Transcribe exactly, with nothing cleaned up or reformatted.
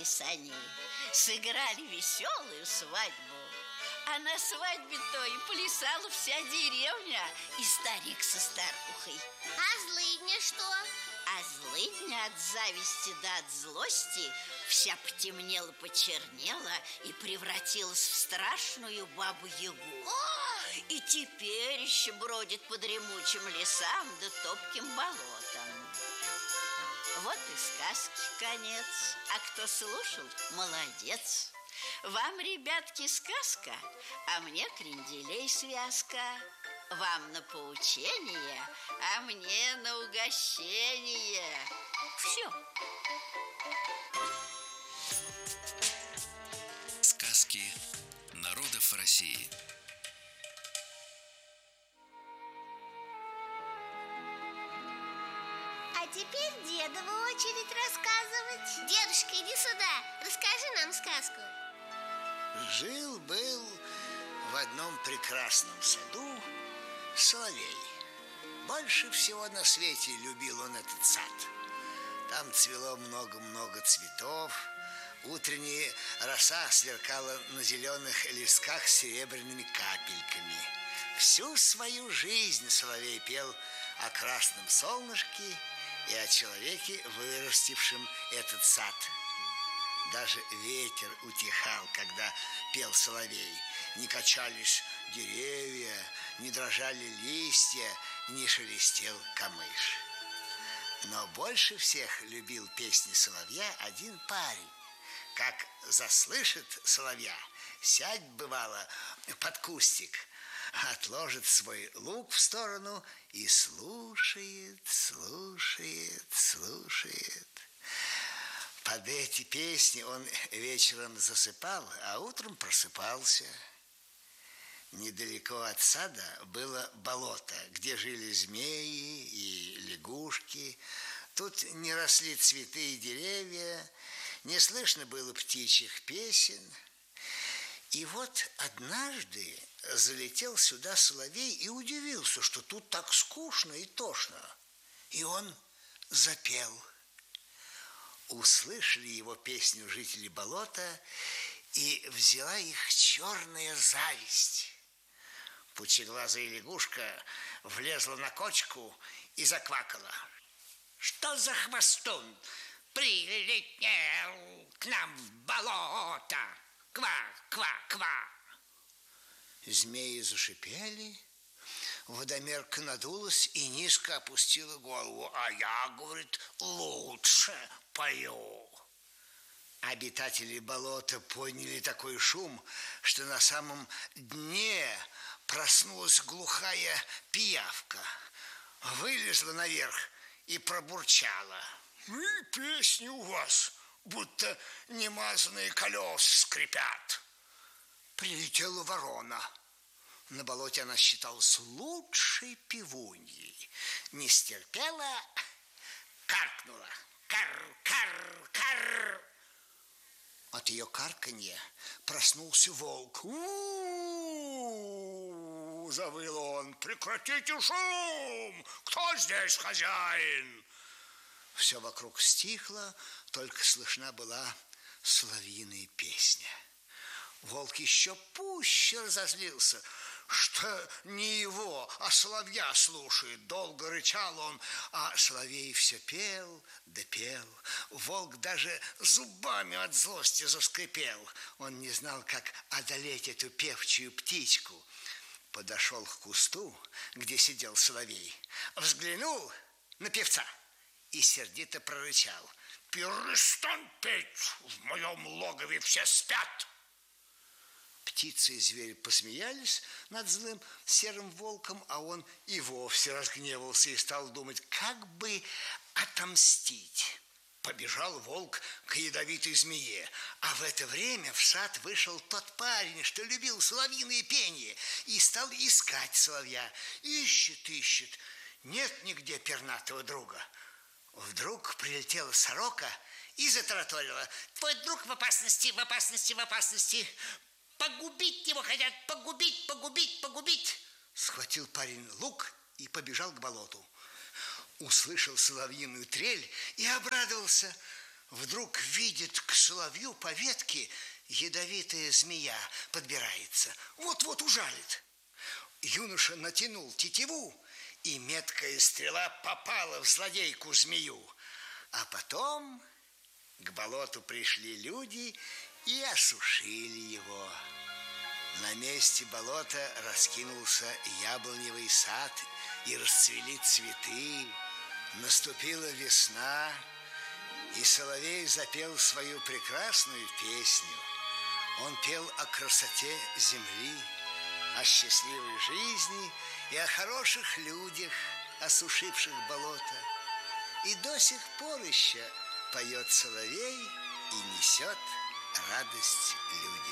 саней, сыграли веселую свадьбу. А на свадьбе-то и плясала вся деревня, и старик со старухой. А злыдня что? А злыдня от зависти да от злости вся потемнела, почернела и превратилась в страшную бабу-ягу. И теперь еще бродит по дремучим лесам да топким болотам. Вот и сказки конец. А кто слушал, молодец. Вам, ребятки, сказка, а мне кренделей связка. Вам на поучение, а мне на угощение. Все. Сказки народов России. А теперь дедова очередь рассказывать. Дедушка, иди сюда, расскажи нам сказку. Жил-был в одном прекрасном саду соловей. Больше всего на свете любил он этот сад. Там цвело много-много цветов. Утренняя роса сверкала на зеленых листках серебряными капельками. Всю свою жизнь соловей пел о красном солнышке и о человеке, вырастившем этот сад. Даже ветер утихал, когда пел соловей. Не качались деревья, не дрожали листья, не шелестел камыш. Но больше всех любил песни соловья один парень. Как заслышит соловья, сядь, бывало, под кустик, отложит свой лук в сторону и слушает, слушает, слушает. Под эти песни он вечером засыпал, а утром просыпался. Недалеко от сада было болото, где жили змеи и лягушки. Тут не росли цветы и деревья, не слышно было птичьих песен. И вот однажды залетел сюда соловей и удивился, что тут так скучно и тошно. И он запел. Услышали его песню жители болота, и взяла их черная зависть. Пучеглазая лягушка влезла на кочку и заквакала. Что за хвостун прилетел к нам в болото? Ква-ква-ква. Змеи зашипели, водомерка надулась и низко опустила голову. А я, говорит, лучше пою. Обитатели болота подняли такой шум, что на самом дне проснулась глухая пиявка. Вылезла наверх и пробурчала. И песни у вас, будто немазанные колеса скрипят. Прилетела ворона. На болоте она считалась лучшей певуньей. Не стерпела, каркнула. Кар-кар-кар. От ее карканья проснулся волк. У-у-у, завыл он. Прекратите шум! Кто здесь хозяин? Все вокруг стихло, только слышна была соловьиная песня. Волк еще пуще разозлился, что не его, а соловья слушает. Долго рычал он, а соловей все пел да пел. Волк даже зубами от злости заскрипел. Он не знал, как одолеть эту певчую птичку. Подошел к кусту, где сидел соловей, взглянул на певца и сердито прорычал. Перестань петь, в моем логове все спят. Птицы и звери посмеялись над злым серым волком, а он и вовсе разгневался и стал думать, как бы отомстить. Побежал волк к ядовитой змее, а в это время в сад вышел тот парень, что любил соловьиное пение, и стал искать соловья. Ищет, ищет, нет нигде пернатого друга. Вдруг прилетела сорока и затараторила. Твой друг в опасности, в опасности, в опасности. Погубить его хотят, погубить, погубить, погубить. Схватил парень лук и побежал к болоту. Услышал соловьиную трель и обрадовался. вдруг видит к соловью по ветке ядовитая змея подбирается. Вот-вот ужалит. Юноша натянул тетиву, и меткая стрела попала в злодейку змею. А потом к болоту пришли люди и осушили его. На месте болота раскинулся яблоневый сад, и расцвели цветы. Наступила весна, и соловей запел свою прекрасную песню. Он пел о красоте земли, о счастливой жизни и о хороших людях, осушивших болото. И до сих пор еще поет соловей и несет радость людям.